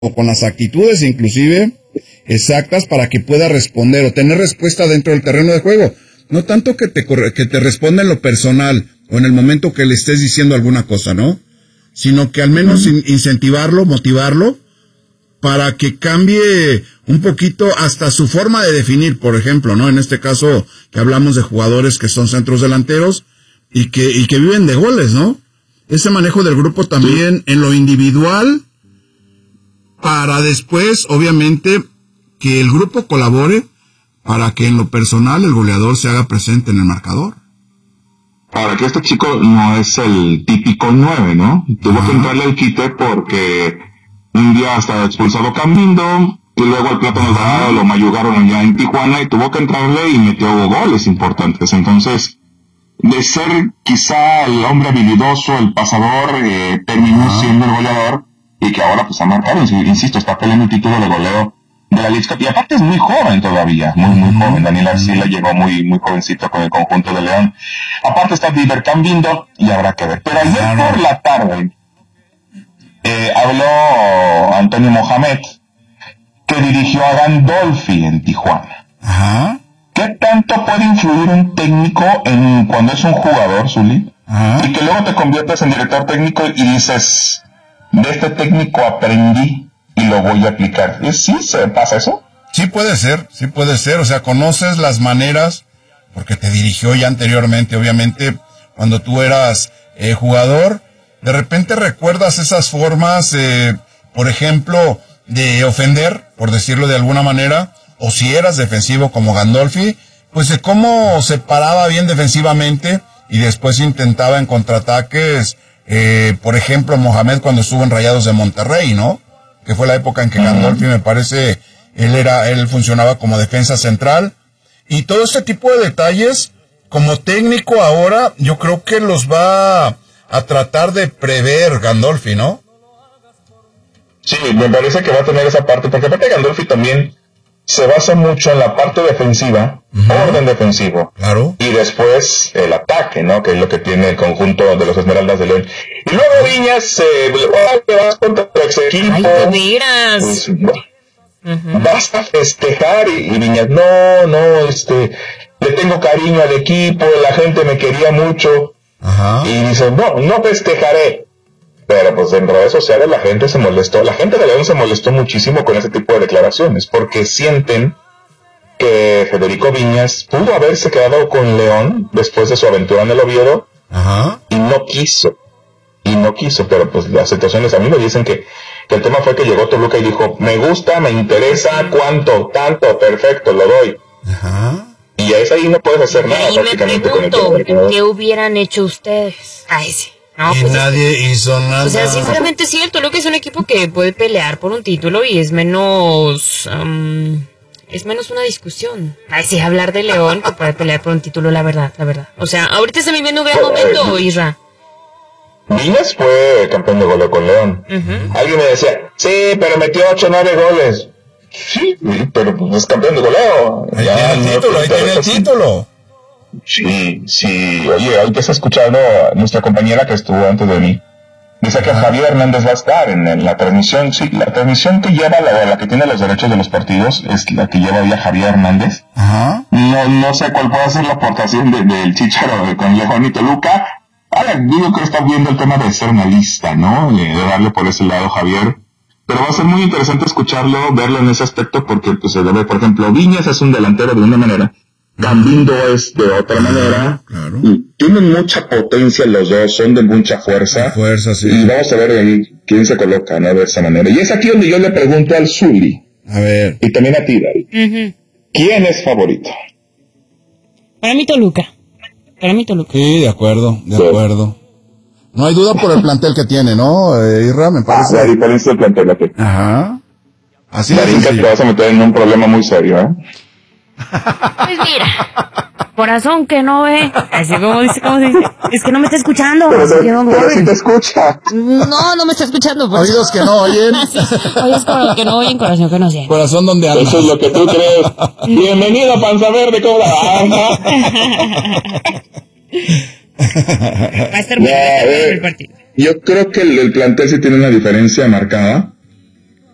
o con las actitudes inclusive exactas para que pueda responder o tener respuesta dentro del terreno de juego. No tanto que te responda en lo personal o en el momento que le estés diciendo alguna cosa, ¿no? Sino que al menos incentivarlo, motivarlo para que cambie un poquito hasta su forma de definir, por ejemplo, ¿no? En este caso que hablamos de jugadores que son centros delanteros y que viven de goles, ¿no? Ese manejo del grupo también en lo individual para después, obviamente, que el grupo colabore para que en lo personal el goleador se haga presente en el marcador. Ahora, que este chico no es el típico 9, ¿no? Tuvo que entrarle al quite porque un día hasta expulsado Cambindo, y luego al Plátano Alvarado lo mayugaron ya en Tijuana y tuvo que entrarle y metió goles importantes. Entonces, de ser quizá el hombre habilidoso, el pasador, terminó siendo el goleador, y que ahora pues ha marcado, insisto, está peleando el título de goleo de la Leagues Cup, y aparte es muy joven todavía, muy joven. Daniel Arcila llegó muy jovencito con el conjunto de León. Aparte está Diver Cambindo, y habrá que ver. Pero ayer por la tarde habló Antonio Mohamed, que dirigió a Gandolfi en Tijuana. Ajá. ¿Qué tanto puede influir un técnico en cuando es un jugador, Zuli? Y que luego te conviertes en director técnico y dices, de este técnico aprendí y lo voy a aplicar. ¿Sí se pasa eso? Sí puede ser. O sea, conoces las maneras, porque te dirigió ya anteriormente, obviamente, cuando tú eras jugador, de repente recuerdas esas formas, por ejemplo, de ofender, por decirlo de alguna manera, o si eras defensivo como Gandolfi, pues de cómo se paraba bien defensivamente y después intentaba en contraataques, por ejemplo, Mohamed cuando estuvo en Rayados de Monterrey, ¿no? Que fue la época en que Gandolfi, me parece, él funcionaba como defensa central, y todo este tipo de detalles, como técnico ahora, yo creo que los va a tratar de prever Gandolfi, ¿no? Sí, me parece que va a tener esa parte, porque aparte Gandolfi también se basa mucho en la parte defensiva, orden defensivo, claro, y después el ataque, ¿no? Que es lo que tiene el conjunto de los Esmeraldas de León. Y luego Viñas, te vas contra tu ex equipo. ¡Ay, de veras! Pues, vas a festejar y Viñas, no, le tengo cariño al equipo, la gente me quería mucho. Ajá. Y dice, no festejaré. Pero pues en redes sociales la gente se molestó, la gente de León se molestó muchísimo con ese tipo de declaraciones, porque sienten que Federico Viñas pudo haberse quedado con León después de su aventura en el Oviedo. Ajá. Y no quiso, pero pues las situaciones, a mí me dicen que el tema fue que llegó Toluca y dijo, me gusta, me interesa, cuánto, tanto, perfecto, lo doy. Ajá. Y es ahí no puedes hacer nada y prácticamente me pregunto, con el tema. ¿qué hubieran hecho ustedes? Ay, sí. No, y pues nadie hizo nada. O sea, sinceramente sí, el Toluca es un equipo que puede pelear por un título y es menos una discusión. Ay, sí, hablar de León que puede pelear por un título, la verdad. O sea, ahorita está viviendo un gran momento, Isra. Viñas fue campeón de goleo con León. Alguien me decía, sí, pero metió 8 o 9 goles. Sí, pero pues es campeón de goleo. Ahí tiene el título. Sí, oye, ahí te está escuchando a nuestra compañera que estuvo antes de mí. Dice que Javier Hernández va a estar en la transmisión. Sí, la transmisión que lleva, la que tiene los derechos de los partidos, es la que lleva hoy a Javier Hernández. Ajá. No sé cuál puede ser la aportación del Chícharo con León y Toluca. Ahora, digo que está viendo el tema de ser analista, ¿no? De darle por ese lado Javier. Pero va a ser muy interesante escucharlo, verlo en ese aspecto, porque pues se debe, por ejemplo, Viñas es un delantero de una manera, Cambindo es de otra manera, claro. Y tienen mucha potencia los dos, son de mucha fuerza. Sí. Y vamos a ver quién se coloca, ¿no? De esa manera. Y es aquí donde yo le pregunto al Zuli. A ver. Y también a ti, Dari. ¿Quién es favorito? Para mí Toluca. Sí, de acuerdo. No hay duda por el plantel que tiene, ¿no, Irra? Me parece. La diferencia del plantel, ¿qué? Ajá. Así Darín, es. que te vas a meter en un problema muy serio, ¿eh? Pues mira, corazón que no ve, así como dice, es que no me está escuchando. Pero sí te escucha. No me está escuchando. Pues. Oídos que no oyen. Oídos que no oyen, corazón que no siente. Corazón donde anda. Eso es lo que tú crees. Bienvenido a Panza Verde, Cobra. Va a estar bueno el partido. Yo creo que el plantel sí tiene una diferencia marcada.